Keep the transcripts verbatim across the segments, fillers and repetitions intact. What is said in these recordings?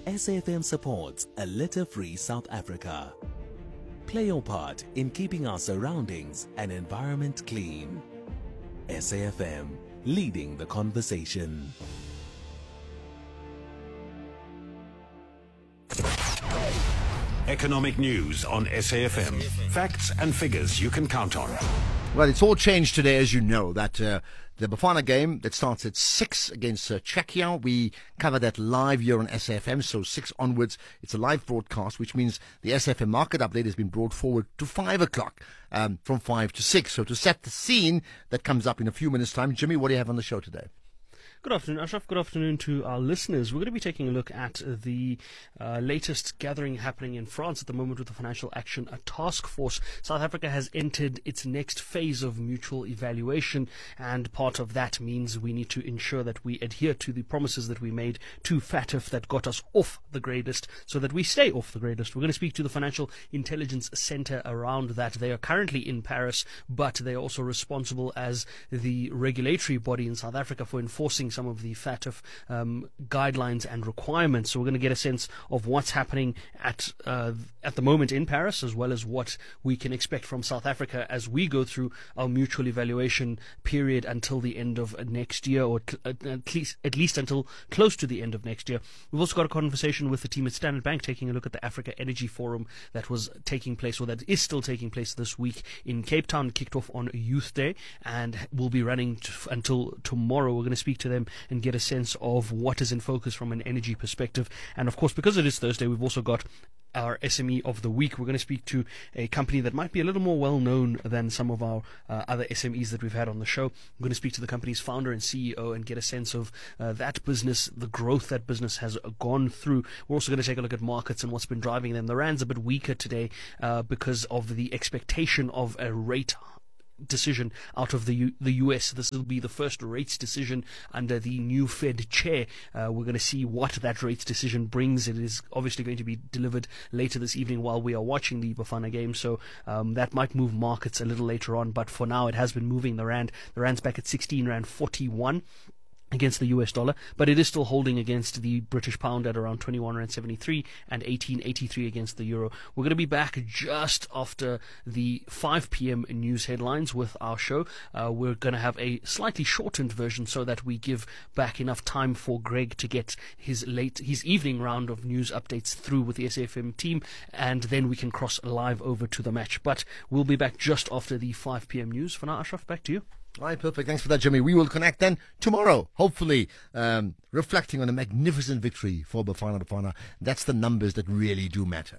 S A F M supports a litter-free South Africa. Play your part in keeping our surroundings and environment clean. S A F M, leading the conversation. Economic news on S A F M. Facts and figures you can count on. Well, it's all changed today, as you know, that uh, the Bafana game that starts at six against uh, Czechia, we cover that live here on S A F M, so six onwards. It's a live broadcast, which means the S A F M market update has been brought forward to five o'clock, um, from five to six. So to set the scene, that comes up in a few minutes' time. Jimmy, what do you have on the show today? Good afternoon, Ashraf. Good afternoon to our listeners. We're going to be taking a look at the uh, latest gathering happening in France at the moment with the Financial Action Task Force. South Africa has entered its next phase of mutual evaluation, and part of that means we need to ensure that we adhere to the promises that we made to FATF that got us off the grey list so that we stay off the grey list. We're going to speak to the Financial Intelligence Centre around that. They are currently in Paris, but they are also responsible as the regulatory body in South Africa for enforcing some of the FATF um, guidelines and requirements. So we're going to get a sense of what's happening at uh, at the moment in Paris, as well as what we can expect from South Africa as we go through our mutual evaluation period until the end of next year, or t- at least at least until close to the end of next year. We've also got a conversation with the team at Standard Bank, taking a look at the Africa Energy Forum that was taking place, or that is still taking place this week in Cape Town. Kicked off on Youth Day and will be running t- until tomorrow. We're going to speak to them and get a sense of what is in focus from an energy perspective. And of course, because it is Thursday, we've also got our S M E of the week. We're going to speak to a company that might be a little more well known than some of our uh, other S M Es that we've had on the show. We're going to speak to the company's founder and C E O and get a sense of uh, that business, the growth that business has gone through. We're also going to take a look at markets and what's been driving them. The rand's a bit weaker today uh, because of the expectation of a rate decision out of the U- the U S. This will be the first rates decision under the new Fed chair. Uh, we're going to see what that rates decision brings. It is obviously going to be delivered later this evening while we are watching the Bafana game, so um, that might move markets a little later on, but for now it has been moving the rand. The rand's back at sixteen rand forty-one against the U S dollar, but it is still holding against the British pound at around twenty-one rand seventy-three and eighteen eighty-three against the euro. We're going to be back just after the five p.m. news headlines with our show. Uh, we're going to have a slightly shortened version so that we give back enough time for Greg to get his late his evening round of news updates through with the S A F M team, and then we can cross live over to the match. But we'll be back just after the five p.m. news. For now, Ashraf, back to you. All right, perfect. Thanks for that, Jimmy. We will connect then tomorrow, hopefully, um, reflecting on a magnificent victory for Bafana Bafana. That's the numbers that really do matter.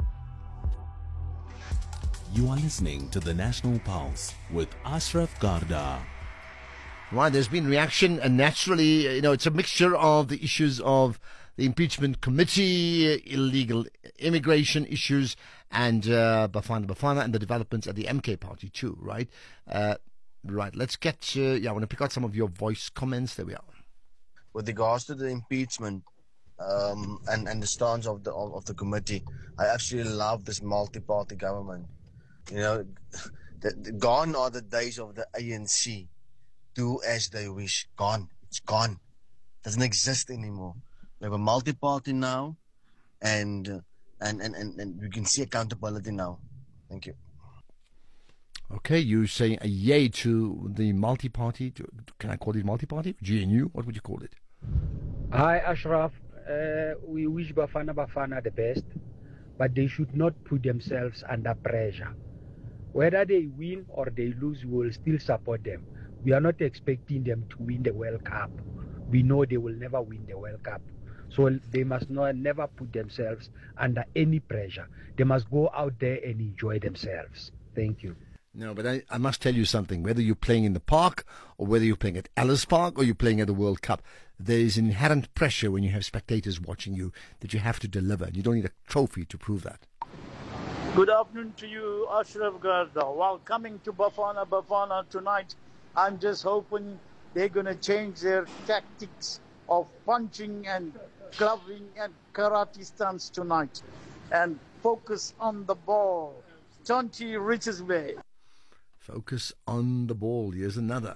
You are listening to the National Pulse with Ashraf Garda. Right, there's been reaction, and naturally, you know, it's a mixture of the issues of the impeachment committee, illegal immigration issues, and uh, Bafana Bafana, and the developments at the M K party too, right? Uh, Right, let's get, uh, yeah, I want to pick out some of your voice comments. There we are. With regards to the impeachment um, and, and the stance of the of, of the committee, I actually love this multi-party government. You know, the, the, gone are the days of the A N C. Do as they wish. Gone. It's gone. Doesn't exist anymore. We have a multi-party now, and, uh, and, and, and, and we can see accountability now. Thank you. Okay, you say a yay to the multi-party. Can I call it multi-party? G N U? What would you call it? Hi, Ashraf. Uh, we wish Bafana Bafana the best, but they should not put themselves under pressure. Whether they win or they lose, we will still support them. We are not expecting them to win the World Cup. We know they will never win the World Cup. So they must not, never put themselves under any pressure. They must go out there and enjoy themselves. Thank you. No, but I, I must tell you something. Whether you're playing in the park or whether you're playing at Ellis Park or you're playing at the World Cup, there is an inherent pressure when you have spectators watching you that you have to deliver. You don't need a trophy to prove that. Good afternoon to you, Ashraf Garda. While coming to Bafana Bafana tonight, I'm just hoping they're going to change their tactics of punching and clubbing and karate stance tonight and focus on the ball. Tonti Richards Bay. Focus on the ball. Here's another.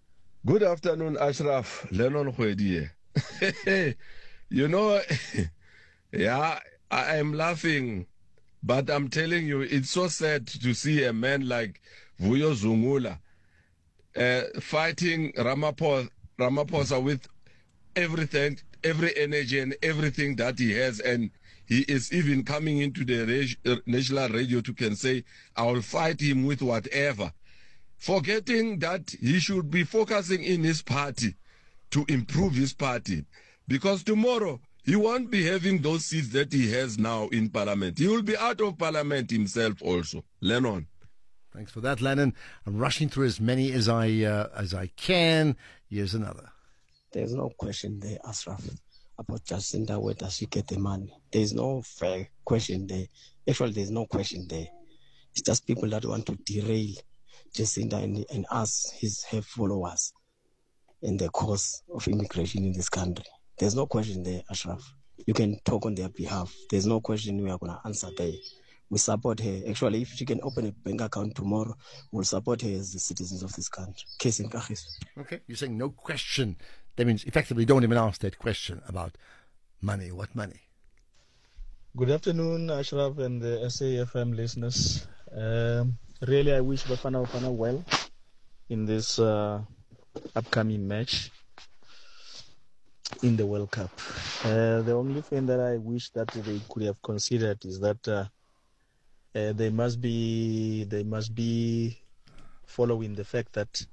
Good afternoon, Ashraf. Lennon Khwedi. You know, Yeah, I am laughing, but I'm telling you, it's so sad to see a man like Vuyo Zungula uh, fighting Ramaphosa, Ramaphosa with everything, every energy and everything that he has, and he is even coming into the reg- uh, national radio to can say, I will fight him with whatever, forgetting that he should be focusing in his party to improve his party, because tomorrow he won't be having those seats that he has now in parliament. He will be out of parliament himself also. Lennon. Thanks for that, Lennon. I'm rushing through as many as I uh, as I can. Here's another. There's no question there, Ashraf, about Jacinda, where does she get the money? There's no fair question there. Actually, there's no question there. It's just people that want to derail Jacinda and, and us, his her followers, in the cause of immigration in this country. There's no question there, Ashraf. You can talk on their behalf. There's no question we are going to answer there. We support her. Actually, if she can open a bank account tomorrow, we'll support her as the citizens of this country. Case in Kahis. Okay, you're saying no question. That means effectively don't even ask that question about money. What money? Good afternoon, Ashraf and the S A F M listeners. Um, really, I wish Bafana Bafana well in this uh, upcoming match in the World Cup. Uh, the only thing that I wish that they could have considered is that uh, uh, they must be they must be following the fact that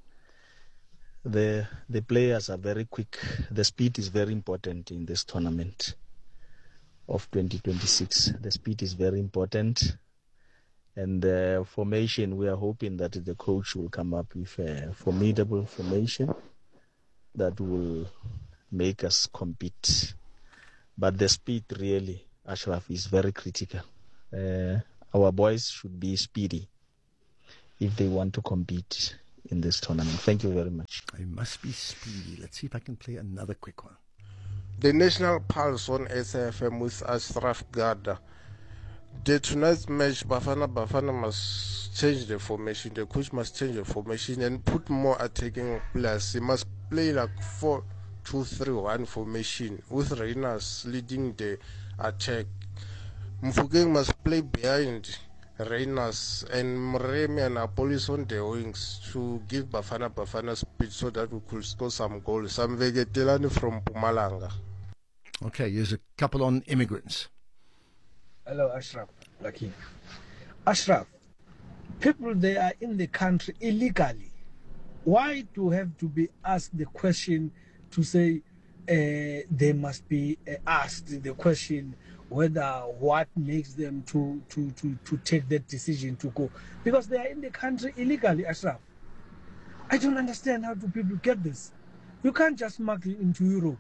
the the players are very quick. The speed is very important in this tournament of twenty twenty-six. The speed is very important, and the formation, we are hoping that the coach will come up with a formidable formation that will make us compete. But the speed really, Ashraf, is very critical. Uh, our boys should be speedy if they want to compete in this tournament. Thank you very much. I must be speedy. Let's see if I can play another quick one. The National Pulse on S A F M with Ashraf Garda. The tonight's match, Bafana Bafana must change the formation. The coach must change the formation and put more attacking players. He must play like four two three one formation with Reynas leading the attack. Mfugeng must play behind Reynas and Mremi and Apolis on the wings to give Bafana Bafana speed so that we could score some goals. Some Vegetelani from Pumalanga. Okay, here's a couple on immigrants. Hello, Ashraf. Lucky. Ashraf, people they are in the country illegally. Why do have to be asked the question to say uh, they must be uh, asked the question whether what makes them to, to, to, to take that decision to go? Because they are in the country illegally, Ashraf. I don't understand how do people get this. You can't just smuggle into Europe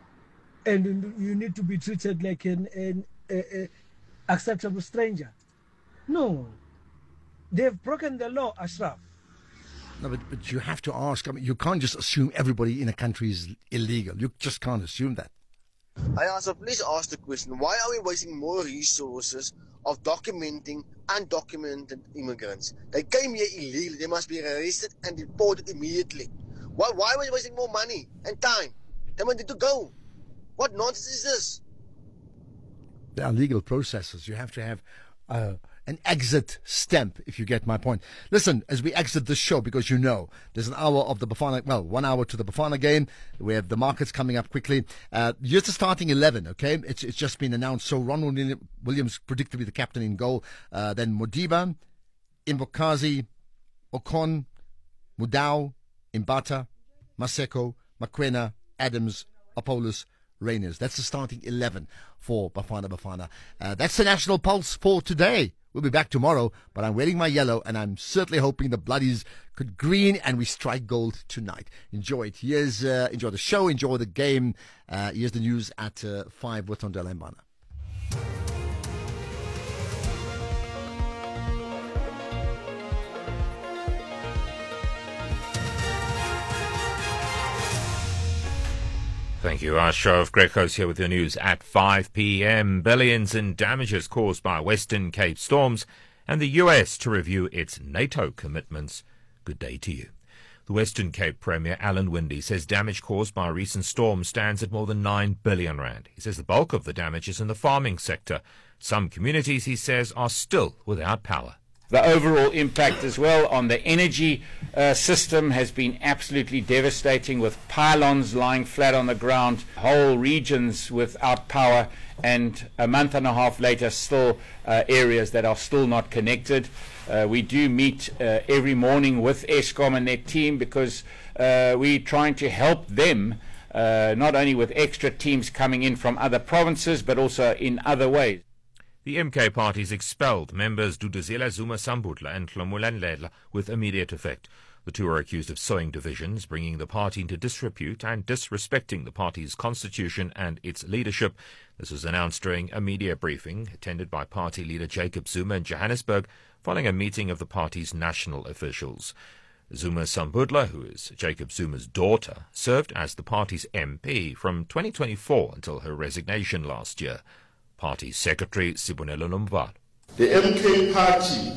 and you need to be treated like an, an a, a acceptable stranger. No. They've broken the law, Ashraf. No, but, but you have to ask. I mean, you can't just assume everybody in a country is illegal. You just can't assume that. I also please ask the question, why are we wasting more resources of documenting undocumented immigrants? They came here illegally. They must be arrested and deported immediately. Why, why are we wasting more money and time? They wanted to go. What nonsense is this? There are legal processes. You have to have uh, an exit stamp, if you get my point. Listen, as we exit this show, because you know, there's an hour of the Bafana, well, one hour to the Bafana game. We have the markets coming up quickly. Uh, here's the starting eleven, okay? It's it's just been announced. So Ronald Williams predicted to be the captain in goal. Uh, then Modiba, Imbokazi, Ocon, Mudau, Imbata, Maseko, Makwena, Adams, Apollos, Reynas. That's the starting eleven for Bafana Bafana. Uh, that's the National Pulse for today. We'll be back tomorrow, but I'm wearing my yellow, and I'm certainly hoping the Bloodies could green and we strike gold tonight. Enjoy it. Here's, uh, enjoy the show, enjoy the game. Uh, here's the news at uh, five with Tondela Mbana. Thank you. Ashraf Grekos here with your news at five p.m. Billions in damages caused by Western Cape storms and the U S to review its NATO commitments. Good day to you. The Western Cape Premier Alan Winde says damage caused by a recent storm stands at more than nine billion rand. He says the bulk of the damage is in the farming sector. Some communities, he says, are still without power. The overall impact as well on the energy uh, system has been absolutely devastating, with pylons lying flat on the ground, whole regions without power, and a month and a half later still uh, areas that are still not connected. Uh, we do meet uh, every morning with Eskom and their team because uh, we're trying to help them, uh, not only with extra teams coming in from other provinces, but also in other ways. The M K parties expelled members Duduzile Zuma Sambutla and Hlomula Ndledla with immediate effect. The two are accused of sowing divisions, bringing the party into disrepute and disrespecting the party's constitution and its leadership. This was announced during a media briefing attended by party leader Jacob Zuma in Johannesburg following a meeting of the party's national officials. Zuma Sambutla, who is Jacob Zuma's daughter, served as the party's M P from twenty twenty-four until her resignation last year. Party Secretary Sibonelo Nomvalo. The M K party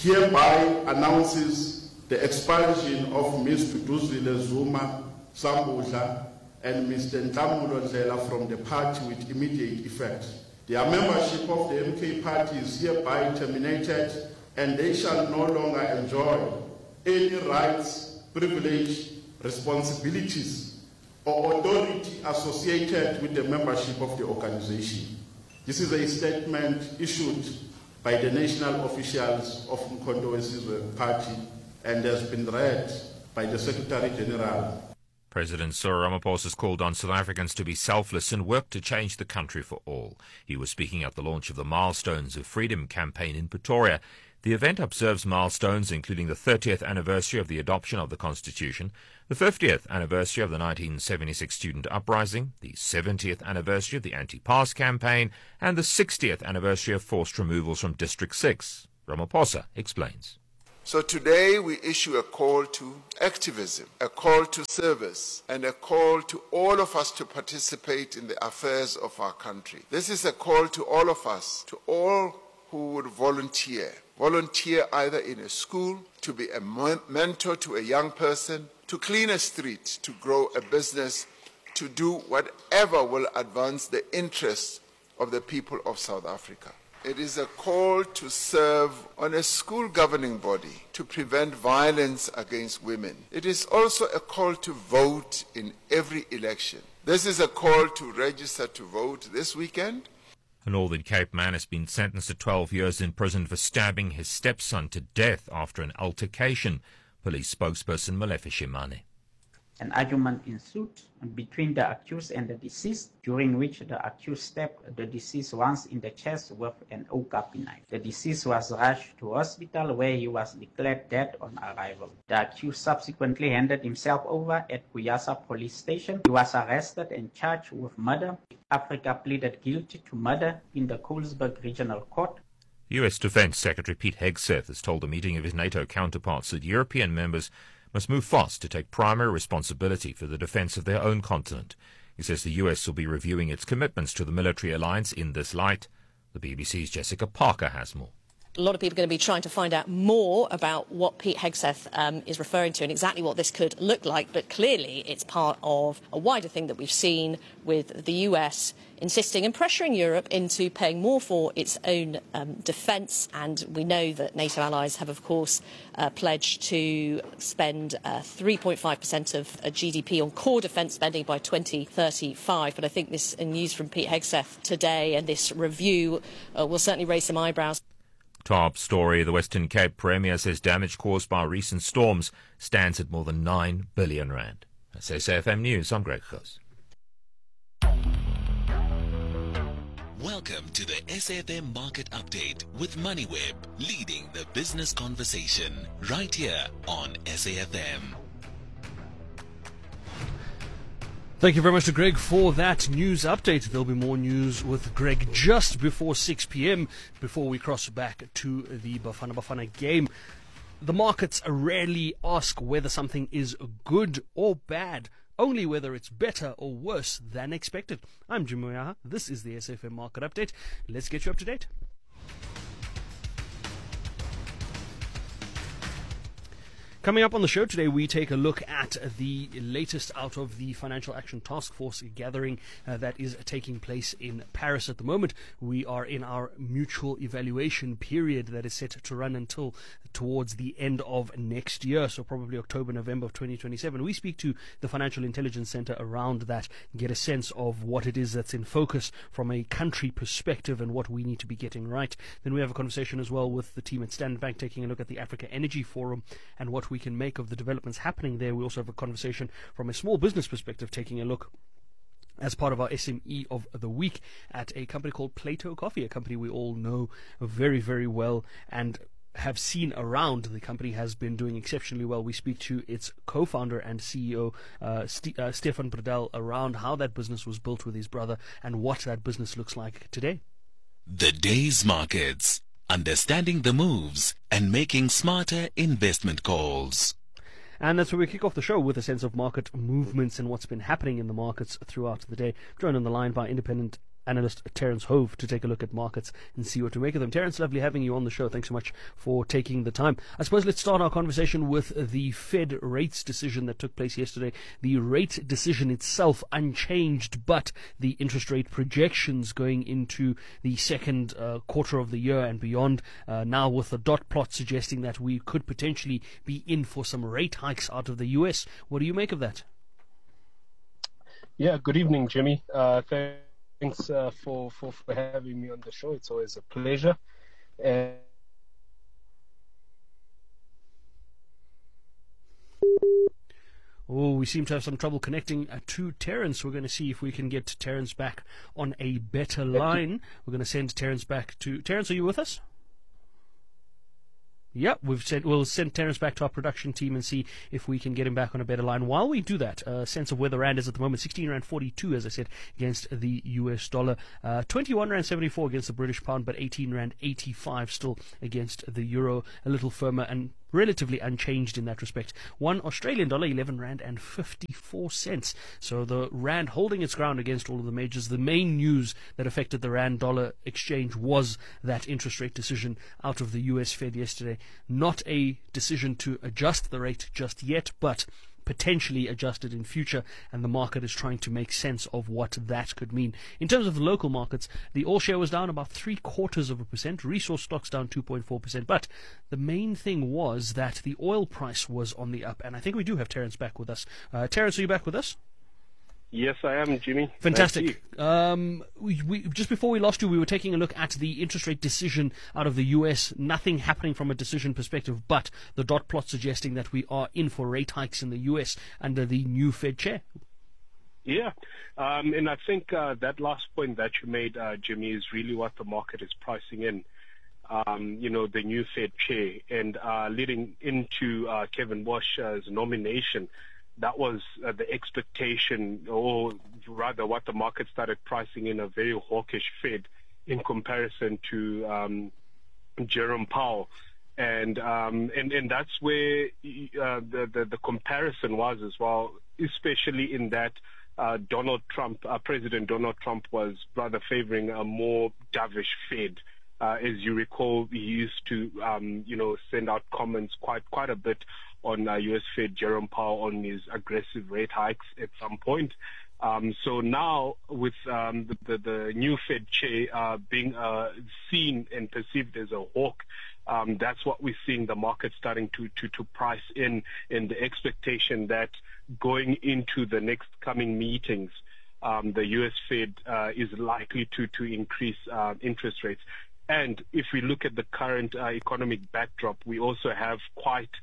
hereby announces the expulsion of Miz Duduzile Zuma Sambutla and Mister Ntlamulo Ndledla from the party with immediate effect. Their membership of the M K party is hereby terminated, and they shall no longer enjoy any rights, privilege, responsibilities, or authority associated with the membership of the organization. This is a statement issued by the national officials of Umkhonto we Sizwe Party and has been read by the Secretary General. President Cyril Ramaphosa has called on South Africans to be selfless and work to change the country for all. He was speaking at the launch of the Milestones of Freedom campaign in Pretoria. The event observes milestones including the thirtieth anniversary of the adoption of the Constitution, the fiftieth anniversary of the nineteen seventy-six student uprising, the seventieth anniversary of the Anti-Pass campaign, and the sixtieth anniversary of forced removals from District six. Ramaphosa explains. So today we issue a call to activism, a call to service, and a call to all of us to participate in the affairs of our country. This is a call to all of us, to all who would volunteer. Volunteer either in a school, to be a mentor to a young person, to clean a street, to grow a business, to do whatever will advance the interests of the people of South Africa. It is a call to serve on a school governing body to prevent violence against women. It is also a call to vote in every election. This is a call to register to vote this weekend. A Northern Cape man has been sentenced to twelve years in prison for stabbing his stepson to death after an altercation. Police spokesperson Molefe Shimane. An argument ensued between the accused and the deceased, during which the accused stabbed the deceased once in the chest with an Okapi knife. The deceased was rushed to hospital where he was declared dead on arrival. The accused subsequently handed himself over at Kuyasa police station. He was arrested and charged with murder. Africa pleaded guilty to murder in the Colesberg Regional Court. U S Defence Secretary Pete Hegseth has told a meeting of his NATO counterparts that European members must move fast to take primary responsibility for the defence of their own continent. He says the U S will be reviewing its commitments to the military alliance in this light. The B B C's Jessica Parker has more. A lot of people are going to be trying to find out more about what Pete Hegseth um, is referring to and exactly what this could look like. But clearly it's part of a wider thing that we've seen with the U S insisting and pressuring Europe into paying more for its own um, defence. And we know that NATO allies have, of course, uh, pledged to spend uh, three point five percent of uh, G D P on core defence spending by twenty thirty-five. But I think this uh, news from Pete Hegseth today and this review uh, will certainly raise some eyebrows. Top story, the Western Cape Premier says damage caused by recent storms stands at more than nine billion rand. That's S A F M News, I'm Greg Goss. Welcome to the S A F M Market Update with MoneyWeb, leading the business conversation right here on S A F M. Thank you very much to Greg for that news update. There'll be more news with Greg just before six p.m. before we cross back to the Bafana Bafana game. The markets rarely ask whether something is good or bad, only whether it's better or worse than expected. I'm Jim Moyaha. This is the S A F M Market Update. Let's get you up to date. Coming up on the show today, we take a look at the latest out of the Financial Action Task Force gathering uh, that is taking place in Paris at the moment. We are in our mutual evaluation period that is set to run until towards the end of next year, so probably October, November of twenty twenty-seven. We speak to the Financial Intelligence Center around that, get a sense of what it is that's in focus from a country perspective and what we need to be getting right. Then we have a conversation as well with the team at Standard Bank, taking a look at the Africa Energy Forum and what we can make of the developments happening there. We also have a conversation from a small business perspective, taking a look as part of our S M E of the week at a company called Plato Coffee, a company we all know very, very well and have seen around. The company has been doing exceptionally well. We speak to its co-founder and C E O, uh, St- uh, Stefan Bradell, around how that business was built with his brother and what that business looks like today. The day's markets, understanding the moves and making smarter investment calls. And that's where we kick off the show with a sense of market movements and what's been happening in the markets throughout the day. Joined on the line by independent analyst Terence Hove to take a look at markets and see what to make of them. Terence, lovely having you on the show. Thanks so much for taking the time. I suppose let's start our conversation with the Fed rates decision that took place yesterday. The rate decision itself unchanged, but the interest rate projections going into the second uh, quarter of the year and beyond, uh, now with the dot plot suggesting that we could potentially be in for some rate hikes out of the U S. What do you make of that? Yeah, good evening, Jimmy. Uh, thank Thanks uh, for, for, for having me on the show. It's always a pleasure. And Oh, we seem to have some trouble connecting uh, to Terence. We're going to see if we can get Terence back on a better line. We're going to send Terence back to... Terence, are you with us? Yep, we've sent, we'll send Terence back to our production team and see if we can get him back on a better line. While we do that, a uh, sense of where the rand is at the moment, sixteen rand forty-two, as I said, against the U S dollar, uh, twenty-one rand seventy-four against the British pound, but eighteen rand eighty-five still against the euro, a little firmer and relatively unchanged in that respect. One Australian dollar, eleven rand and fifty-four cents. So the rand holding its ground against all of the majors. The main news that affected the rand dollar exchange was that interest rate decision out of the U S Fed yesterday. Not a decision to adjust the rate just yet, but potentially adjusted in future, and the market is trying to make sense of what that could mean. In terms of the local markets, the all share was down about three quarters of a percent, resource stocks down two point four percent, but the main thing was that the oil price was on the up, and I think we do have Terence back with us. Uh, Terence, are you back with us? Yes, I am, Jimmy. Fantastic. Um, we, we, just before we lost you, we were taking a look at the interest rate decision out of the U S. Nothing happening from a decision perspective, but the dot plot suggesting that we are in for rate hikes in the U S under the new Fed chair. Yeah, um, and I think uh, that last point that you made, uh, Jimmy, is really what the market is pricing in. Um, you know, the new Fed chair, and uh, leading into uh, Kevin Wash's nomination. That was uh, the expectation, or rather what the market started pricing in, a very hawkish Fed in comparison to um, Jerome Powell. And, um, and and that's where uh, the, the, the comparison was as well, especially in that uh, Donald Trump, uh, President Donald Trump was rather favoring a more dovish Fed. Uh, as you recall, he used to, um, you know, send out comments quite quite a bit on uh, U S Fed Jerome Powell on his aggressive rate hikes at some point. Um, so now with um, the, the, the new Fed chair uh, being uh, seen and perceived as a hawk, um, that's what we're seeing the market starting to, to, to price in, in the expectation that going into the next coming meetings, um, the U S Fed uh, is likely to, to increase uh, interest rates. And if we look at the current uh, economic backdrop, we also have quite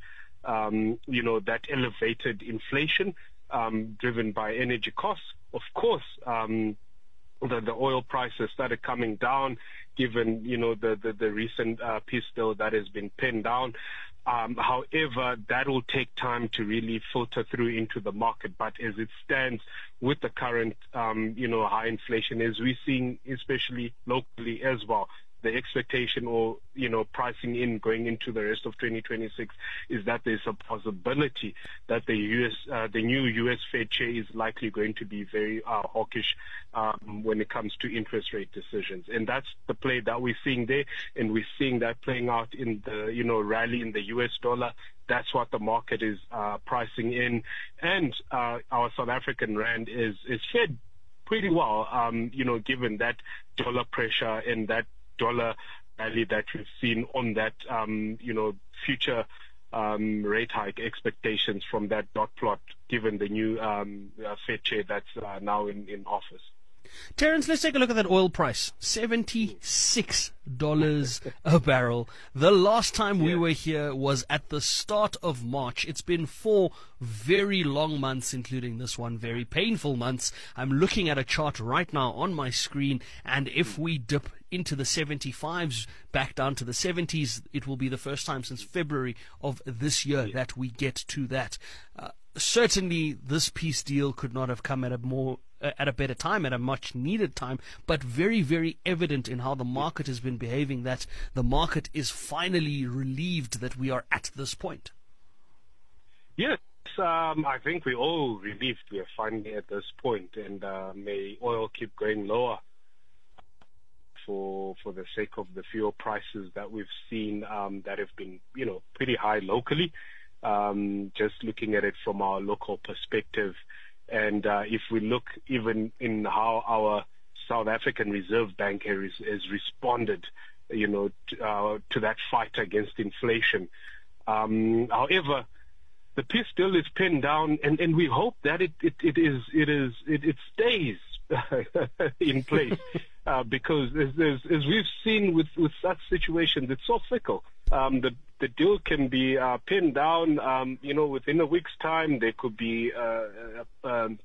Um, you know, that elevated inflation um, driven by energy costs. Of course, um, the, the oil prices started coming down given, you know, the, the, the recent uh, peace deal that has been pinned down. Um, however, that will take time to really filter through into the market. But as it stands with the current, um, you know, high inflation, as we're seeing, especially locally as well, the expectation or, you know, pricing in going into the rest of twenty twenty-six is that there's a possibility that the U S, uh, the new U S Fed chair is likely going to be very uh, hawkish um, when it comes to interest rate decisions. And that's the play that we're seeing there. And we're seeing that playing out in the, you know, rally in the U S dollar that's what the market is uh, pricing in, and uh, our South African rand is is fared pretty well, um, you know, given that dollar pressure and that dollar rally that we've seen on that, um, you know, future um, rate hike expectations from that dot plot, given the new um, uh, Fed chair that's uh, now in, in office. Terence, let's take a look at that oil price. seventy-six dollars a barrel. The last time we were here was at the start of March. It's been four very long months, including this one, very painful months. I'm looking at a chart right now on my screen, and if we dip into the seventy-fives, back down to the seventies, it will be the first time since February of this year that we get to that. Uh, certainly, this peace deal could not have come at a more at a better time, at a much needed time, but very, very evident in how the market has been behaving, that the market is finally relieved that we are at this point. Yes, um, I think we're all relieved we are finally at this point, and uh, may oil keep going lower for for the sake of the fuel prices that we've seen um, that have been, you know, pretty high locally. Um, just looking at it from our local perspective. And uh, if we look even in how our South African Reserve Bank has, has responded, you know, to, uh, to that fight against inflation. Um, however, the peace deal is pinned down, and, and we hope that it, it, it is it is it, it stays in place, uh, because as, as, as we've seen with, with such situations, it's so fickle. Um, the the deal can be uh, pinned down, um, you know, within a week's time. There could be uh, uh, um,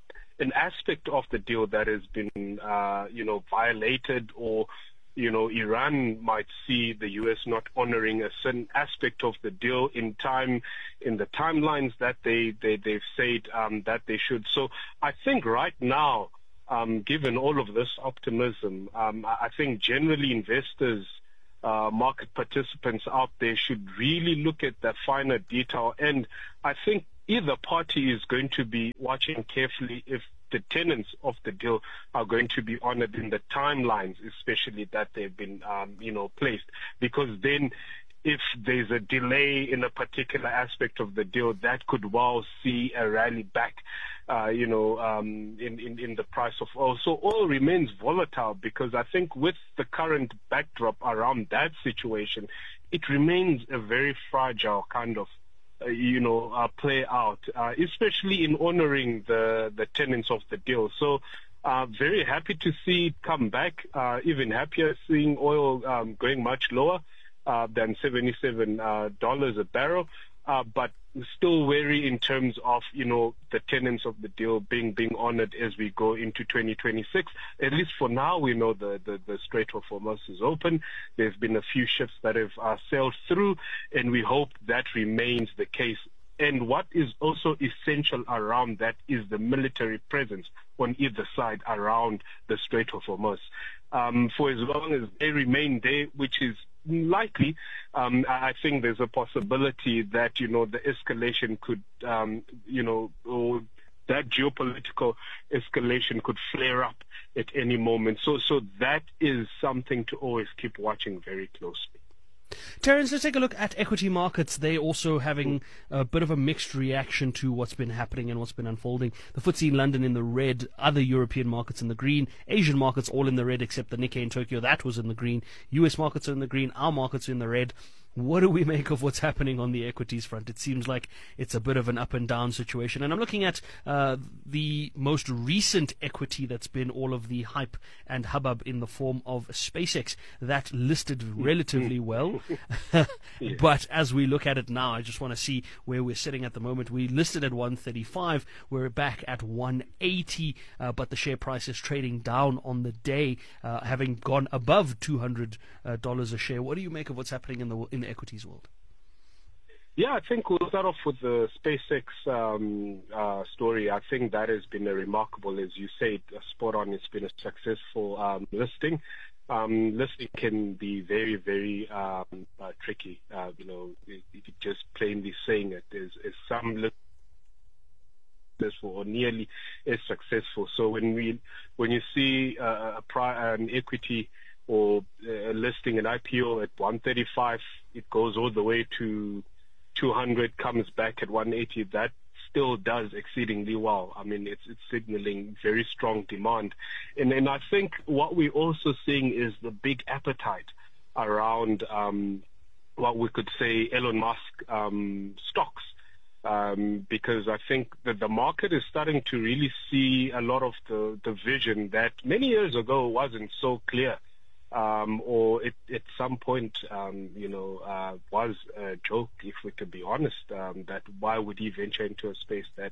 an aspect of the deal that has been, uh, you know, violated, or, you know, Iran might see the U S not honoring a certain aspect of the deal in time, in the timelines that they, they, they've said um, that they should. So I think right now, um, given all of this optimism, um, I think generally investors, Uh, market participants out there should really look at the finer detail, and I think either party is going to be watching carefully if the tenets of the deal are going to be honored in the timelines, especially that they've been, um, you know, placed, because then if there's a delay in a particular aspect of the deal, that could well see a rally back, uh, you know, um, in, in, in the price of oil. So oil remains volatile, because I think with the current backdrop around that situation, it remains a very fragile kind of, uh, you know, uh, play out, uh, especially in honoring the, the tenets of the deal. So uh, very happy to see it come back, uh, even happier seeing oil um, going much lower Uh, than seventy-seven dollars uh, a barrel, uh, but still wary in terms of, you know, the tenets of the deal being being honored as we go into twenty twenty-six. At least for now, we know the, the, the Strait of Hormuz is open. There's been a few ships that have uh, sailed through, and we hope that remains the case. And what is also essential around that is the military presence on either side around the Strait of Hormuz. Um, for as long as they remain there, which is likely, um, I think there's a possibility that, you know, the escalation could, um, you know, or that geopolitical escalation could flare up at any moment. So, so that is something to always keep watching very closely. Terence, let's take a look at equity markets. They're also having a bit of a mixed reaction to what's been happening and what's been unfolding. The F T S E in London in the red, other European markets in the green, Asian markets all in the red except the Nikkei in Tokyo, that was in the green. U S markets are in the green, our markets are in the red. What do we make of what's happening on the equities front? It seems like it's a bit of an up and down situation. And I'm looking at uh, the most recent equity that's been all of the hype and hubbub in the form of SpaceX. That listed relatively well. Yeah. But as we look at it now, I just want to see where we're sitting at the moment. We listed at one thirty-five. We're back at one eighty, uh, but the share price is trading down on the day, uh, having gone above two hundred dollars a share. What do you make of what's happening in the in the equities world? Yeah, I think we'll start off with the SpaceX um, uh, story. I think that has been a remarkable, as you said, spot on. It's been a successful um, listing. Um, listing can be very, very um, uh, tricky. Uh, you know, it, it just plainly saying it. There's, there's some successful or nearly as successful. So when we, when you see uh, a pri- an equity or a listing, an I P O at one thirty-five, it goes all the way to two hundred comes back at one eighty, that still does exceedingly well. I mean, it's it's signaling very strong demand. And, and I think what we're also seeing is the big appetite around um, what we could say Elon Musk um, stocks. Um, because I think that the market is starting to really see a lot of the, the vision that many years ago wasn't so clear, um, or it, at some point, um, you know, uh, was a joke, if we could be honest, um, that why would he venture into a space that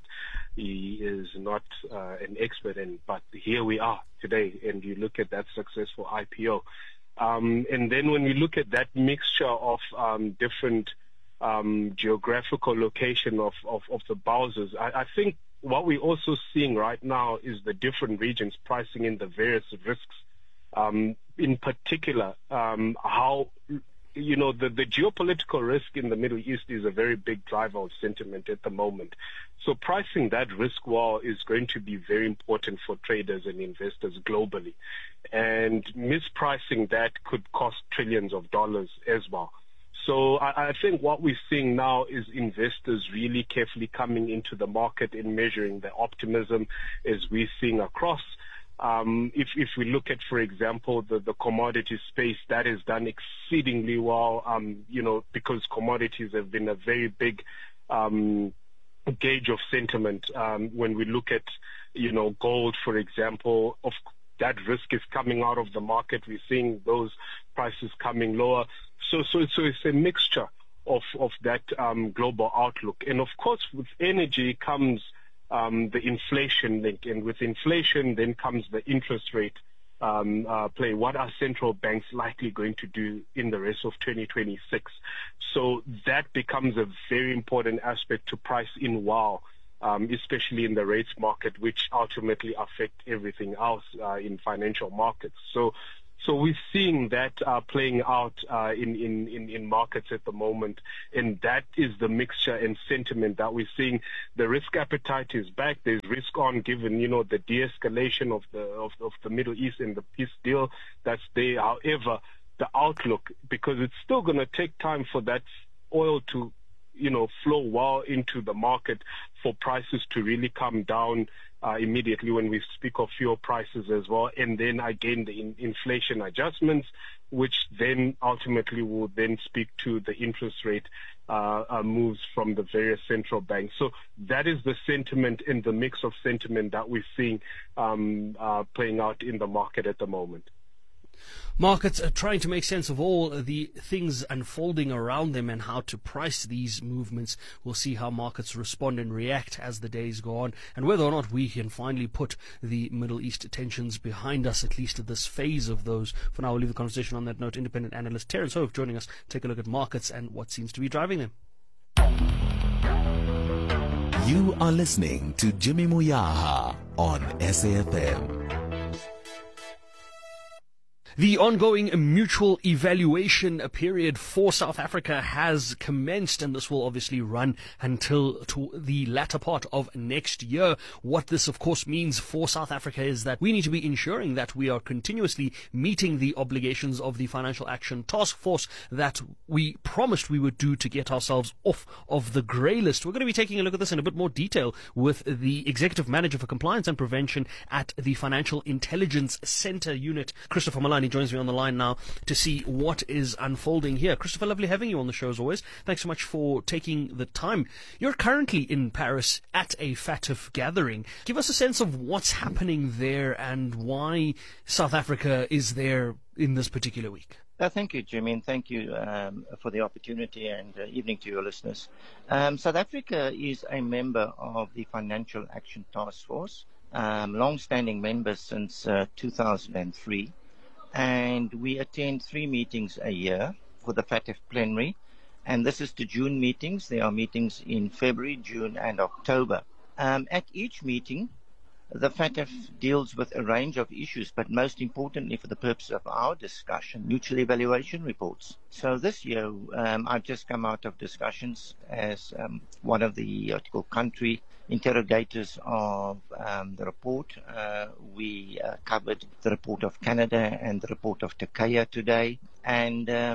he is not uh, an expert in. But here we are today, and you look at that successful I P O. Um, and then when we look at that mixture of um, different Um, geographical location of, of, of the Bowsers, I, I think what we're also seeing right now is the different regions pricing in the various risks. Um, in particular, um, how, you know, the, the geopolitical risk in the Middle East is a very big driver of sentiment at the moment. So pricing that risk wall is going to be very important for traders and investors globally. And mispricing that could cost trillions of dollars as well. So I, I think what we're seeing now is investors really carefully coming into the market and measuring the optimism as we're seeing across. Um, if, if we look at, for example, the, the commodity space, that has done exceedingly well, um, you know, because commodities have been a very big um, gauge of sentiment. Um, when we look at, you know, gold, for example, of that risk is coming out of the market. We're seeing those prices coming lower. So, so, so it's a mixture of, of that um, global outlook. And of course, with energy comes um, the inflation link. And with inflation, then comes the interest rate um, uh, play. What are central banks likely going to do in the rest of twenty twenty-six? So that becomes a very important aspect to price in well, um, especially in the rates market, which ultimately affect everything else uh, in financial markets. So So we're seeing that uh, playing out uh, in, in, in, in markets at the moment, and that is the mixture and sentiment that we're seeing. The risk appetite is back. There's risk on, given, you know, the de-escalation of the of, of the Middle East and the peace deal that's there. However, the outlook, because it's still going to take time for that oil to, you know, flow well into the market for prices to really come down Uh, immediately when we speak of fuel prices as well, and then again the in- inflation adjustments, which then ultimately will then speak to the interest rate uh, uh, moves from the various central banks. So that is the sentiment and the mix of sentiment that we're seeing um, uh, playing out in the market at the moment. Markets are trying to make sense of all the things unfolding around them and how to price these movements. We'll see how markets respond and react as the days go on, and whether or not we can finally put the Middle East tensions behind us, at least at this phase of those. For now, we'll leave the conversation on that note. Independent analyst Terence Hove joining us. Take a look at markets and what seems to be driving them. You are listening to Jimmy Moyaha on S A F M. The ongoing mutual evaluation period for South Africa has commenced, and this will obviously run until to the latter part of next year. What this, of course, means for South Africa is that we need to be ensuring that we are continuously meeting the obligations of the Financial Action Task Force that we promised we would do to get ourselves off of the grey list. We're going to be taking a look at this in a bit more detail with the Executive Manager for Compliance and Prevention at the Financial Intelligence Centre Unit, Christopher Malani, joins me on the line now to see what is unfolding here. Christopher, lovely having you on the show as always. Thanks so much for taking the time. You're currently in Paris at a FATF gathering. Give us a sense of what's happening there and why South Africa is there in this particular week. Uh, thank you, Jimmy, and thank you um, for the opportunity, and uh, evening to your listeners. Um, South Africa is a member of the Financial Action Task Force, um, long-standing members since uh, two thousand three. And we attend three meetings a year for the FATF plenary. And this is the June meetings. There are meetings in February, June, and October. Um, at each meeting, the FATF deals with a range of issues, but most importantly for the purpose of our discussion, mutual evaluation reports. So this year, um, I've just come out of discussions as um, one of the article country interrogators of um, the report. Uh, we uh, covered the report of Canada and the report of Turkey today. And um,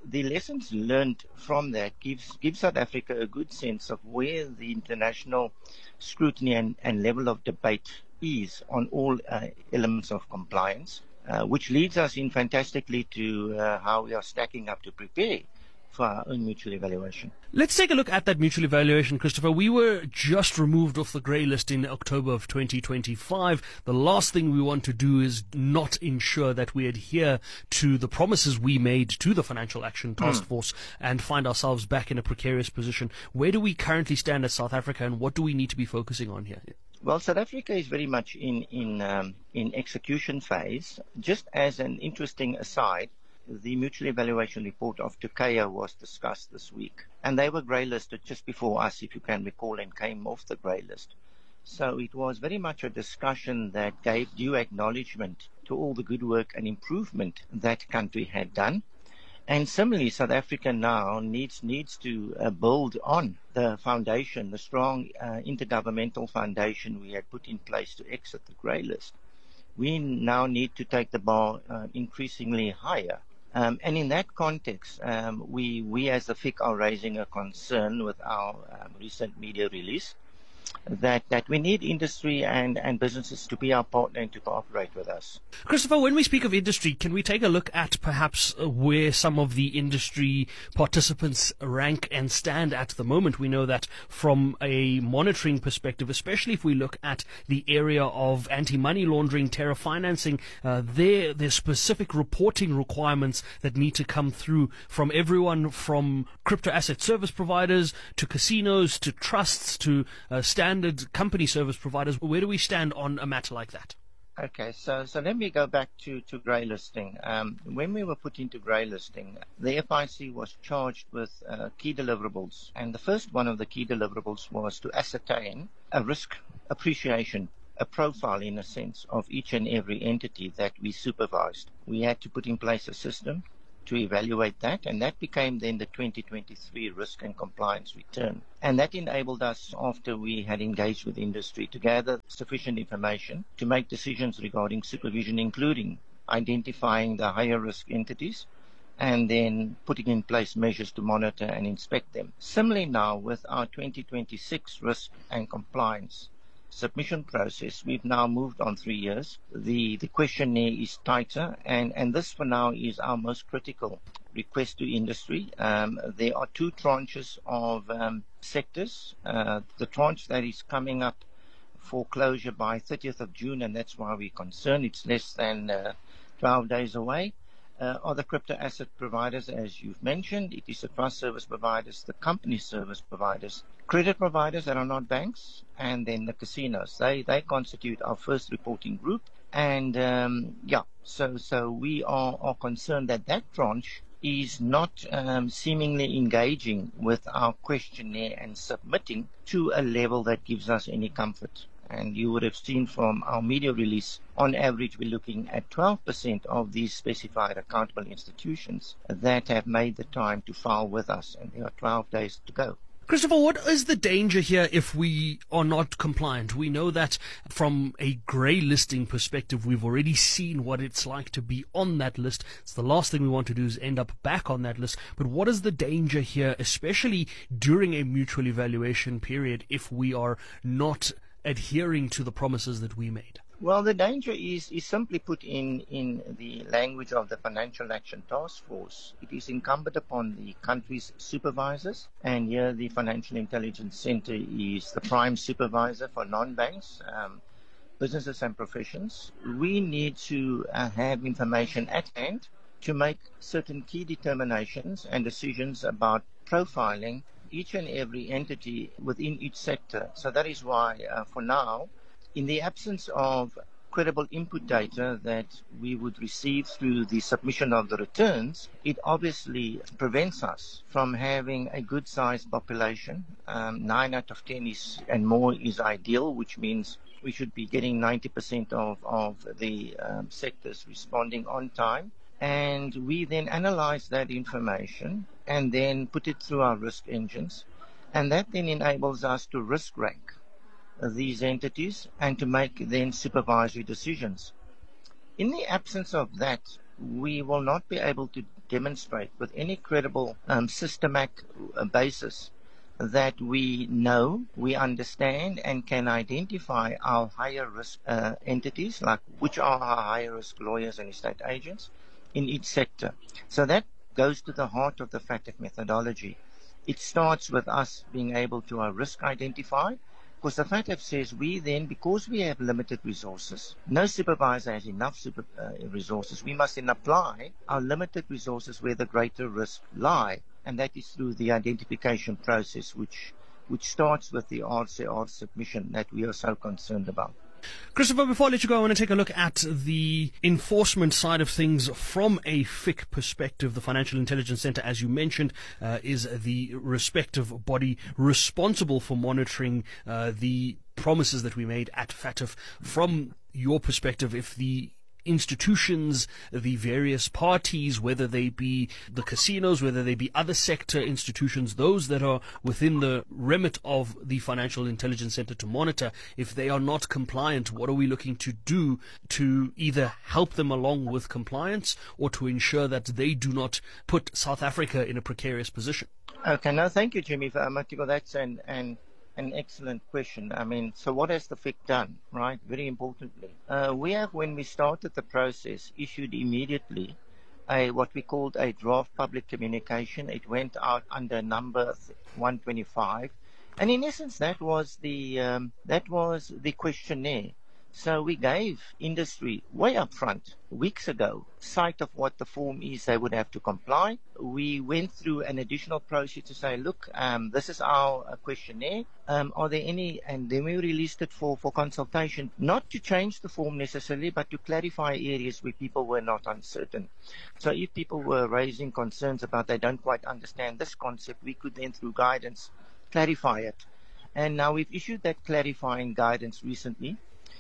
the lessons learned from that gives gives South Africa a good sense of where the international scrutiny and, and level of debate is on all uh, elements of compliance, uh, which leads us in fantastically to uh, how we are stacking up to prepare for our own mutual evaluation. Let's take a look at that mutual evaluation, Christopher. We were just removed off the grey list in October of twenty twenty-five. The last thing we want to do is not ensure that we adhere to the promises we made to the Financial Action Task Mm. Force and find ourselves back in a precarious position. Where do we currently stand as South Africa, and what do we need to be focusing on here? Well, South Africa is very much in in um, in execution phase. Just as an interesting aside, the mutual evaluation report of Turkey was discussed this week, and they were grey listed just before us, if you can recall, and came off the grey list. So it was very much a discussion that gave due acknowledgement to all the good work and improvement that country had done. And similarly, South Africa now needs needs to uh, build on the foundation, the strong uh, intergovernmental foundation we had put in place to exit the grey list. We now need to take the bar uh, increasingly higher. Um, and in that context, um, we, we as the F I C are raising a concern with our um, recent media release that, that we need industry and, and businesses to be our partner and to cooperate with us. Christopher, when we speak of industry, can we take a look at perhaps uh, where some of the industry participants rank and stand at the moment? We know that from a monitoring perspective, especially if we look at the area of anti-money laundering, terror financing, uh, there there's specific reporting requirements that need to come through from everyone from crypto asset service providers to casinos to trusts to uh, standard company service providers. Where do we stand on a matter like that? Okay, so so let me go back to, to grey listing. Um, when we were put into grey listing, the F I C was charged with uh, key deliverables. And the first one of the key deliverables was to ascertain a risk appreciation, a profile in a sense of each and every entity that we supervised. We had to put in place a system to evaluate that, and that became then the twenty twenty-three risk and compliance return. And that enabled us, after we had engaged with industry, to gather sufficient information to make decisions regarding supervision, including identifying the higher risk entities and then putting in place measures to monitor and inspect them. Similarly now with our twenty twenty-six risk and compliance submission process, we've now moved on three years. The the questionnaire is tighter, and, and this for now is our most critical request to industry. Um, there are two tranches of um, sectors. Uh, the tranche that is coming up for closure by thirtieth of June, and that's why we're concerned. It's less than uh, twelve days away. Uh, are the crypto asset providers, as you've mentioned. It is the trust service providers, the company service providers, credit providers that are not banks, and then the casinos. They they constitute our first reporting group. And um, yeah, so so we are, are concerned that that tranche is not um, seemingly engaging with our questionnaire and submitting to a level that gives us any comfort. And you would have seen from our media release, on average, we're looking at twelve percent of these specified accountable institutions that have made the time to file with us, and there are twelve days to go. Christopher, what is the danger here if we are not compliant? We know that from a grey listing perspective, we've already seen what it's like to be on that list. It's the last thing we want to do is end up back on that list. But what is the danger here, especially during a mutual evaluation period, if we are not adhering to the promises that we made? Well, the danger is, is simply put in, in the language of the Financial Action Task Force. It is incumbent upon the country's supervisors, and here the Financial Intelligence Center is the prime supervisor for non-banks, um, businesses and professions. We need to uh, have information at hand to make certain key determinations and decisions about profiling each and every entity within each sector. So that is why, uh, for now, in the absence of credible input data that we would receive through the submission of the returns, it obviously prevents us from having a good-sized population. Um, nine out of ten is, and more is ideal, which means we should be getting ninety percent of, of the um, sectors responding on time. And we then analyze that information and then put it through our risk engines. And that then enables us to risk rank these entities and to make then supervisory decisions. In the absence of that, we will not be able to demonstrate with any credible um, systematic uh, basis that we know, we understand, and can identify our higher risk uh, entities, like which are our higher risk lawyers and estate agents in each sector. So that goes to the heart of the FATF methodology. It starts with us being able to uh, risk identify, because the FATF says we then, because we have limited resources, no supervisor has enough super, uh, resources, we must then apply our limited resources where the greater risks lie, and that is through the identification process, which which starts with the R C R submission that we are so concerned about. Christopher, before I let you go, I want to take a look at the enforcement side of things from a F I C perspective. The Financial Intelligence Centre, as you mentioned, uh, is the respective body responsible for monitoring uh, the promises that we made at FATF. From your perspective, if the institutions, the various parties, whether they be the casinos, whether they be other sector institutions, those that are within the remit of the Financial Intelligence Centre to monitor, if they are not compliant, what are we looking to do to either help them along with compliance or to ensure that they do not put South Africa in a precarious position? Okay, no, thank you, Jimmy, for Matiko. That's an, an An excellent question. I mean, so what has the F I C done, right? Very importantly, uh, we have, when we started the process, issued immediately a what we called a draft public communication. It went out under number one twenty-five, and in essence, that was the um, that was the questionnaire. So we gave industry way up front, weeks ago, sight of what the form is they would have to comply. We went through an additional process to say, look, um, this is our uh, questionnaire. Um, are there any, and then we released it for, for consultation, not to change the form necessarily, but to clarify areas where people were not uncertain. So if people were raising concerns about they don't quite understand this concept, we could then, through guidance, clarify it. And now we've issued that clarifying guidance recently.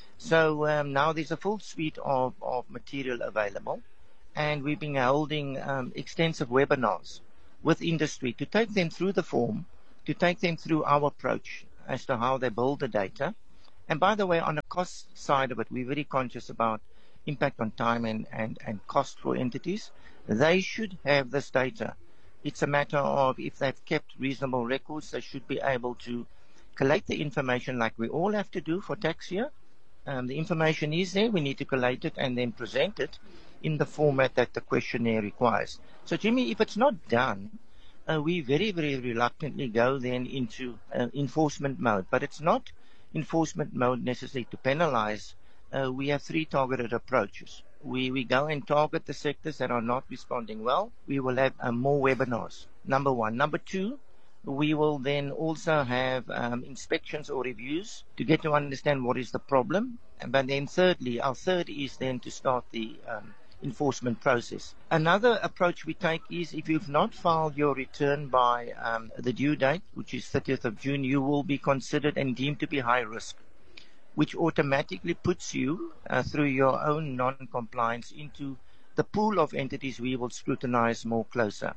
So um, now there's a full suite of, of material available, and we've been holding um, extensive webinars with industry to take them through the form, to take them through our approach as to how they build the data. And by the way, on the cost side of it, we're very conscious about impact on time and, and, and cost for entities. They should have this data. It's a matter of, if they've kept reasonable records, they should be able to collate the information like we all have to do for tax year. Um, the information is there, we need to collate it and then present it in the format that the questionnaire requires. So, Jimmy, if it's not done, uh, we very, very reluctantly go then into uh, enforcement mode. But it's not enforcement mode necessarily to penalize. Uh, we have three targeted approaches. We, we go and target the sectors that are not responding well. We will have uh, more webinars, number one. Number two, we will then also have um, inspections or reviews to get to understand what is the problem. And but then thirdly, our third is then to start the um, enforcement process. Another approach we take is, if you've not filed your return by um, the due date, which is thirtieth of June, you will be considered and deemed to be high risk, which automatically puts you uh, through your own non-compliance into the pool of entities we will scrutinize more closer.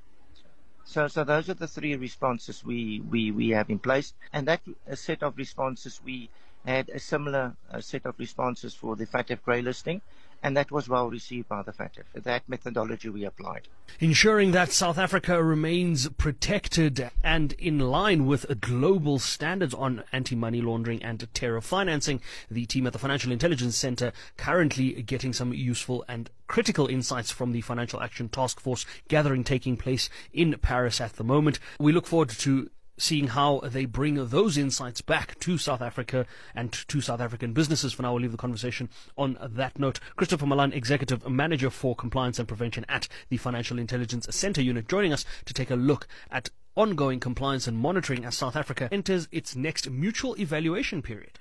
So, so those are the three responses we, we, we have in place. And that a set of responses, we had a similar uh, set of responses for the FATF grey listing, and that was well received by the FATF. That methodology we applied. Ensuring that South Africa remains protected and in line with global standards on anti-money laundering and terror financing, the team at the Financial Intelligence Centre currently getting some useful and critical insights from the Financial Action Task Force gathering taking place in Paris at the moment. We look forward to seeing how they bring those insights back to South Africa and to South African businesses. For now, we'll leave the conversation on that note. Christopher Malan, Executive Manager for Compliance and Prevention at the Financial Intelligence Centre Unit, joining us to take a look at ongoing compliance and monitoring as South Africa enters its next mutual evaluation period.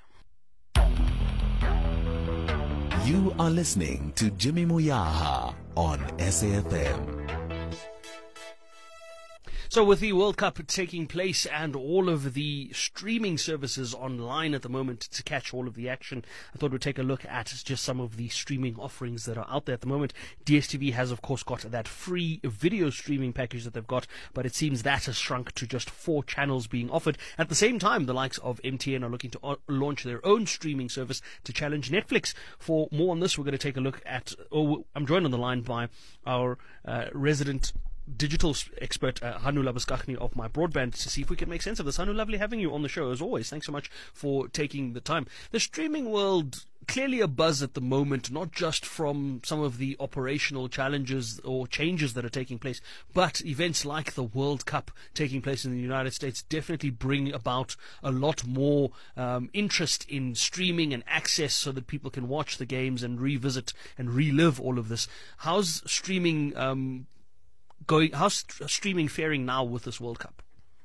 You are listening to Jimmy Moyaha on S A F M. So with the World Cup taking place and all of the streaming services online at the moment to catch all of the action, I thought we'd take a look at just some of the streaming offerings that are out there at the moment. D S T V has, of course, got that free video streaming package that they've got, but it seems that has shrunk to just four channels being offered. At the same time, the likes of M T N are looking to o- launch their own streaming service to challenge Netflix. For more on this, we're going to take a look at, oh, I'm joined on the line by our uh, resident digital expert uh, Hanu Labuschagne of My Broadband to see if we can make sense of this. Hanu, lovely having you on the show as always. Thanks so much for taking the time. The streaming world clearly a buzz at the moment, not just from some of the operational challenges or changes that are taking place, but events like the World Cup taking place in the United States definitely bring about a lot more um, interest in streaming and access so that people can watch the games and revisit and relive all of this. How's streaming um, going? How's streaming faring now with this World Cup?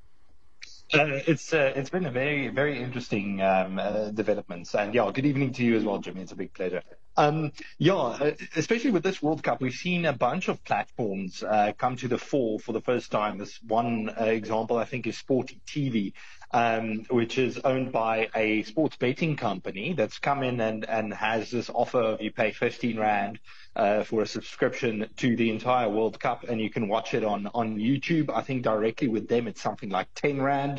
Uh, it's uh, it's been a very very interesting um, uh, developments, and yeah, good evening to you as well, Jimmy. It's a big pleasure. Um, yeah, uh, especially with this World Cup, we've seen a bunch of platforms uh, come to the fore for the first time. This one uh, example, I think, is Sporty T V, um, which is owned by a sports betting company that's come in and, and has this offer of you pay fifteen rand uh, for a subscription to the entire World Cup, and you can watch it on, on YouTube. I think directly with them, it's something like ten rand.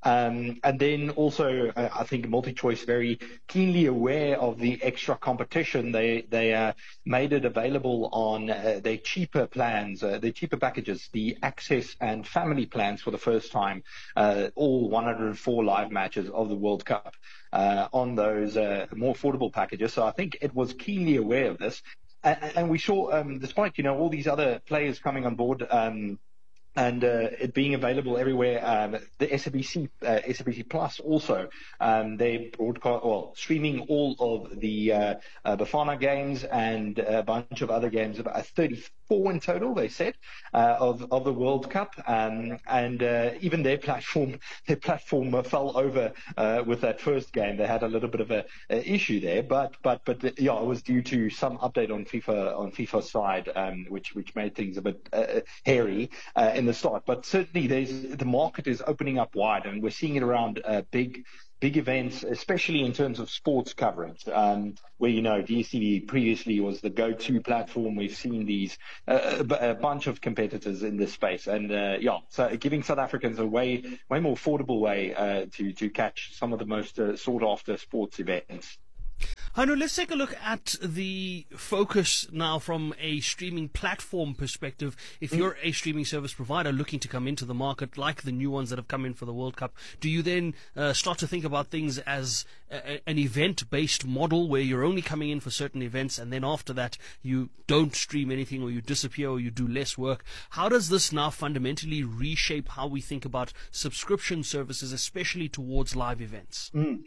Um, and then also, uh, I think MultiChoice, very keenly aware of the extra competition, they they uh, made it available on uh, their cheaper plans, uh, their cheaper packages, the Access and Family plans for the first time, uh, all one hundred four live matches of the World Cup uh, on those uh, more affordable packages. So I think it was keenly aware of this. And, and we saw, um, despite, you know, all these other players coming on board, um, and uh, it being available everywhere, um, the S A B C, uh, S A B C Plus also, um, they broadcast, well, streaming all of the uh, uh, Bafana games and a bunch of other games, about thirty-four in total, they said, uh, of of the World Cup, um, and uh, even their platform, their platform uh, fell over uh, with that first game. They had a little bit of a, a issue there, but but but yeah, it was due to some update on FIFA on FIFA's side, um, which which made things a bit uh, hairy uh, in the start. But certainly, there's the market is opening up wide, and we're seeing it around uh, big. Big events, especially in terms of sports coverage, um, where, you know, D S T V previously was the go-to platform. We've seen these, uh, a, a bunch of competitors in this space. And, uh, yeah, so giving South Africans a way, way more affordable way uh, to, to catch some of the most uh, sought-after sports events. Hanu, let's take a look at the focus now from a streaming platform perspective. If you're a streaming service provider looking to come into the market, like the new ones that have come in for the World Cup, do you then uh, start to think about things as a, an event-based model where you're only coming in for certain events and then after that you don't stream anything or you disappear or you do less work? How does this now fundamentally reshape how we think about subscription services, especially towards live events? Mm.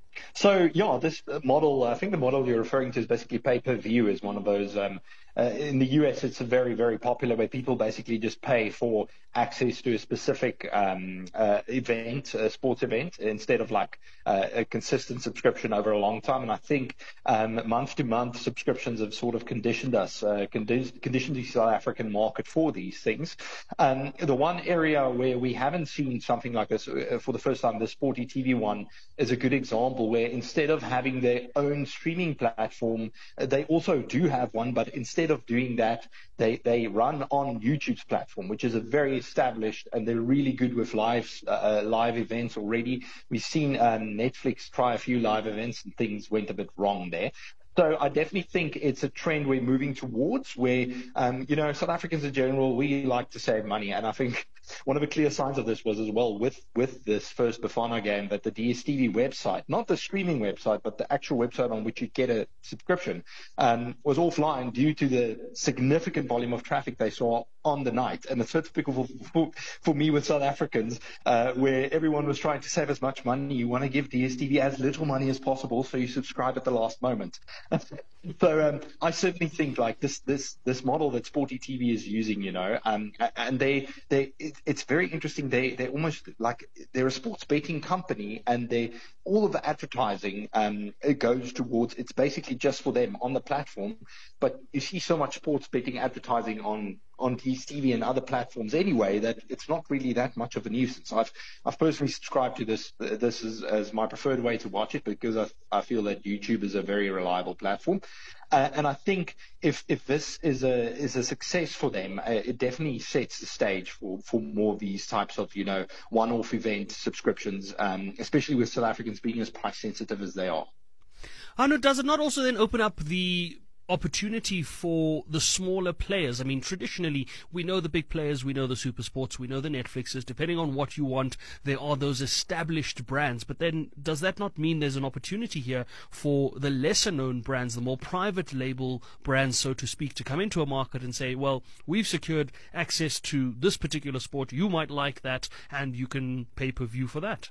So, yeah, this model, I think the model you're referring to is basically pay-per-view is one of those. Um, uh, in the U S, it's a very, very popular where people basically just pay for access to a specific um, uh, event, a sports event, instead of like uh, a consistent subscription over a long time. And I think um, month-to-month subscriptions have sort of conditioned us, uh, condi- conditioned the South African market for these things. Um, the one area where we haven't seen something like this uh, for the first time, the Sporty T V one, is a good example where instead of having their own streaming platform, uh, they also do have one, but instead of doing that, they, they run on YouTube's platform, which is a very established, and they're really good with live uh, live events already. We've seen um, Netflix try a few live events and things went a bit wrong there. So I definitely think it's a trend we're moving towards where, um, you know, South Africans in general, we like to save money. And I think one of the clear signs of this was as well with, with this first Bafana game that the D S T V website, not the streaming website, but the actual website on which you get a subscription, um, was offline due to the significant volume of traffic they saw on the night. And it's so typical for, for, for me with South Africans, uh, where everyone was trying to save as much money. You want to give D S T V as little money as possible, so you subscribe at the last moment. So um, I certainly think like this this this model that Sporty T V is using, you know, um, and they they it, it's very interesting. They they almost like they're a sports betting company, and they all of the advertising um it goes towards it's basically just for them on the platform. But you see so much sports betting advertising on on D S T V and other platforms anyway that it's not really that much of a nuisance. I've I've personally subscribed to this this is as my preferred way to watch it because I I feel that YouTube is a very reliable platform. Uh, and I think if if this is a is a success for them, uh, it definitely sets the stage for, for more of these types of, you know, one-off event subscriptions, um, especially with South Africans being as price sensitive as they are. Arno, does it not also then open up the opportunity for the smaller players? I mean, traditionally, we know the big players, we know the super sports, we know the Netflixes. Depending on what you want, there are those established brands. But then, does that not mean there's an opportunity here for the lesser-known brands, the more private label brands, so to speak, to come into a market and say, well, we've secured access to this particular sport, you might like that, and you can pay-per-view for that?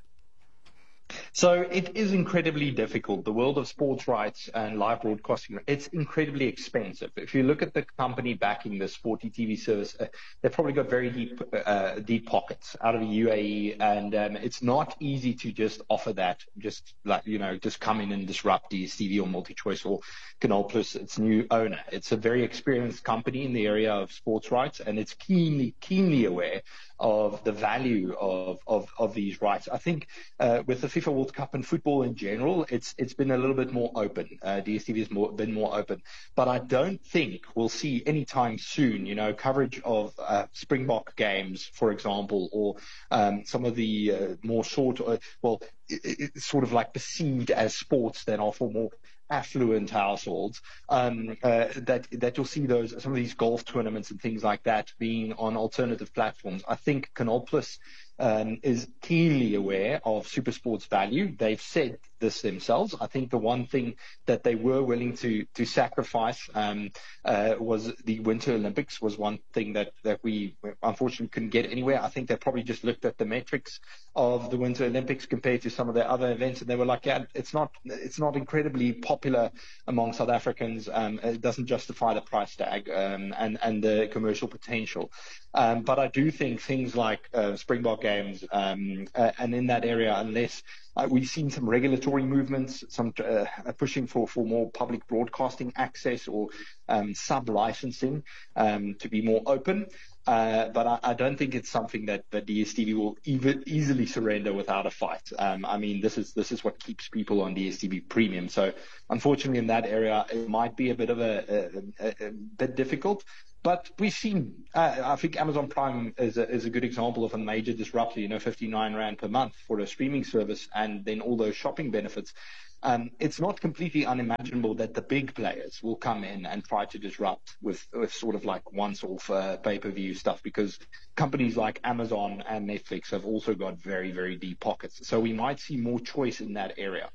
So it is incredibly difficult. The world of sports rights and live broadcasting, it's incredibly expensive. If you look at the company backing the Sporty T V service, uh, they've probably got very deep uh, deep pockets out of the U A E, and um, it's not easy to just offer that, just like, you know, just come in and disrupt D S T V or MultiChoice or Canal Plus, its new owner. It's a very experienced company in the area of sports rights, and it's keenly, keenly aware of the value of, of, of these rights. I think uh, with the FIFA World Cup and football in general, it's it's been a little bit more open. Uh, D S T V has more, been more open. But I don't think we'll see anytime soon, you know, coverage of uh, Springbok games, for example, or um, some of the uh, more short, uh, well, it, it's sort of like perceived as sports that are for more affluent households, um, uh, that that you'll see those some of these golf tournaments and things like that being on alternative platforms. I think Canal Plus um, is keenly aware of SuperSport's value. They've said this themselves. I think the one thing that they were willing to to sacrifice um, uh, was the Winter Olympics. Was one thing that that we unfortunately couldn't get anywhere. I think they probably just looked at the metrics of the Winter Olympics compared to some of their other events, and they were like, yeah, it's not it's not incredibly popular among South Africans. Um, it doesn't justify the price tag um, and and the commercial potential. Um, but I do think things like uh, Springbok games um, uh, and in that area, unless uh, we've seen some regulatory movements, some uh, pushing for, for more public broadcasting access or um, sub-licensing um, to be more open. Uh, but I, I don't think it's something that, that D S T V will even easily surrender without a fight. Um, I mean, this is this is what keeps people on D S T V Premium. So unfortunately, in that area, it might be a bit of a, a, a, a bit difficult. But we've seen, uh, I think Amazon Prime is a, is a good example of a major disruptor, you know, fifty-nine rand per month for a streaming service and then all those shopping benefits. Um, it's not completely unimaginable that the big players will come in and try to disrupt with, with sort of like once-off uh, pay-per-view stuff, because companies like Amazon and Netflix have also got very, very deep pockets. So we might see more choice in that area.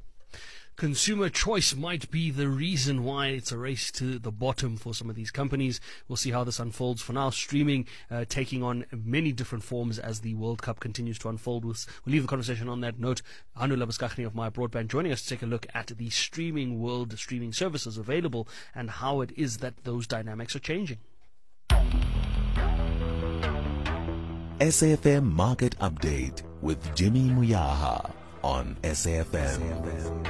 Consumer choice might be the reason why it's a race to the bottom for some of these companies. We'll see how this unfolds. For now, streaming uh, taking on many different forms as the World Cup continues to unfold. We'll, we'll leave the conversation on that note. Anu Labuschagne of My Broadband joining us to take a look at the streaming world, streaming services available, and how it is that those dynamics are changing. S A F M Market Update with Jimmy Muyaha on S A F M.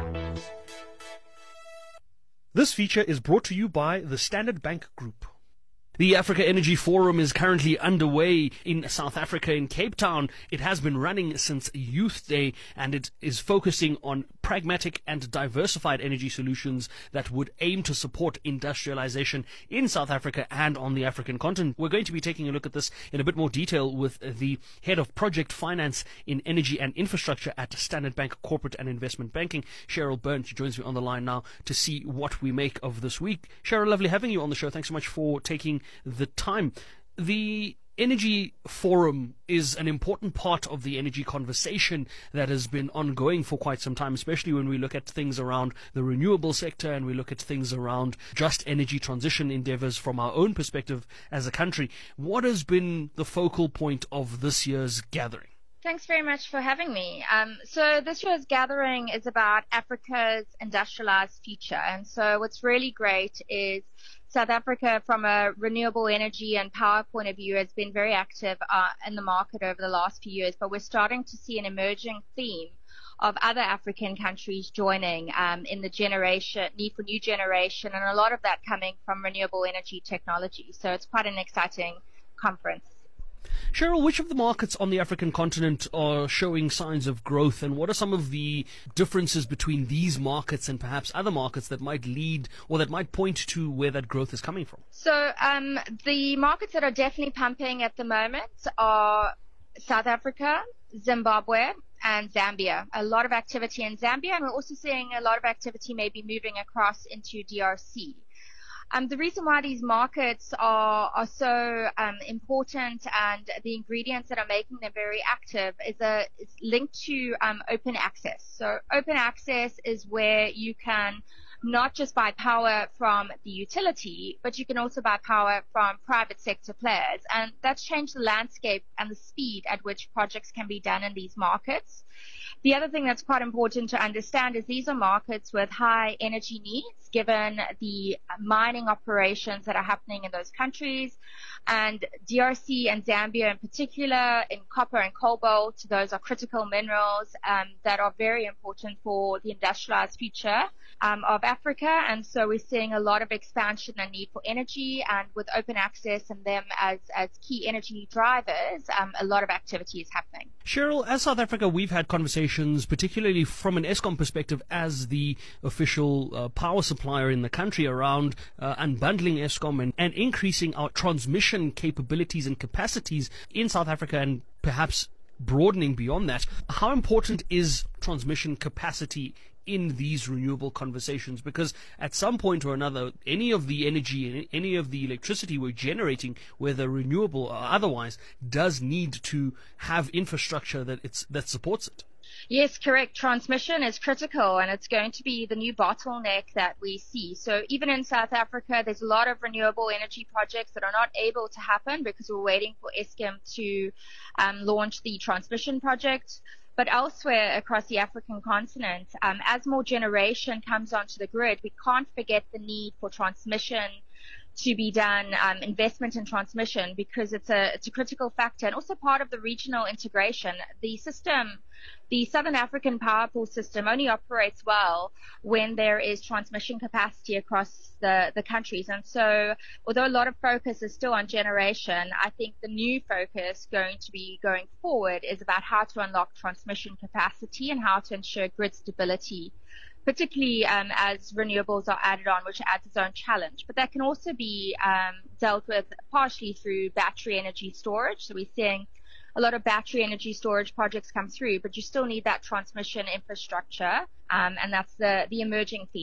This feature is brought to you by the Standard Bank Group. The Africa Energy Forum is currently underway in South Africa, in Cape Town. It has been running since Youth Day, and it is focusing on pragmatic and diversified energy solutions that would aim to support industrialization in South Africa and on the African continent. We're going to be taking a look at this in a bit more detail with the head of project finance in energy and infrastructure at Standard Bank Corporate and Investment Banking, Cheryl Byrne. She joins me on the line now to see what we make of this week. Cheryl, lovely having you on the show. Thanks so much for taking the time. The Energy Forum is an important part of the energy conversation that has been ongoing for quite some time, especially when we look at things around the renewable sector and we look at things around just energy transition endeavors from our own perspective as a country. What has been the focal point of this year's gathering? Thanks very much for having me. Um, so this year's gathering is about Africa's industrialized future. And so what's really great is South Africa, from a renewable energy and power point of view, has been very active uh, in the market over the last few years. But we're starting to see an emerging theme of other African countries joining um, in the generation need for new generation, and a lot of that coming from renewable energy technology. So it's quite an exciting conference. Cheryl, which of the markets on the African continent are showing signs of growth, and what are some of the differences between these markets and perhaps other markets that might lead or that might point to where that growth is coming from? So um, the markets that are definitely pumping at the moment are South Africa, Zimbabwe, and Zambia. A lot of activity in Zambia, and we're also seeing a lot of activity maybe moving across into D R C. Um, the reason why these markets are, are so um, important and the ingredients that are making them very active is, a, is linked to um, open access. So open access is where you can not just buy power from the utility, but you can also buy power from private sector players. And that's changed the landscape and the speed at which projects can be done in these markets. The other thing that's quite important to understand is these are markets with high energy needs, given the mining operations that are happening in those countries. And D R C and Zambia in particular, in copper and cobalt, those are critical minerals um, that are very important for the industrialized future um, of Africa. And so we're seeing a lot of expansion and need for energy, and with open access and them as, as key energy drivers, um, a lot of activity is happening. Cheryl, as South Africa, we've had conversations, particularly from an Eskom perspective, as the official uh, power supplier in the country, around uh, unbundling Eskom and, and increasing our transmission capabilities and capacities in South Africa, and perhaps broadening beyond that. How important is transmission capacity in these renewable conversations? Because at some point or another, any of the energy, any of the electricity we're generating, whether renewable or otherwise, does need to have infrastructure that it's that supports it. Yes, correct. Transmission is critical, and it's going to be the new bottleneck that we see. So even in South Africa, there's a lot of renewable energy projects that are not able to happen because we're waiting for Eskom to um, launch the transmission project. But elsewhere across the African continent, um, as more generation comes onto the grid, we can't forget the need for transmission to be done, um, investment in transmission, because it's a it's a critical factor, and also part of the regional integration. The system, the Southern African power pool system, only operates well when there is transmission capacity across the, the countries. And so, although a lot of focus is still on generation, I think the new focus going to be going forward is about how to unlock transmission capacity and how to ensure grid stability, particularly um, as renewables are added on, which adds its own challenge. But that can also be um, dealt with partially through battery energy storage. So we're seeing a lot of battery energy storage projects come through, but you still need that transmission infrastructure, um, and that's the, the emerging theme.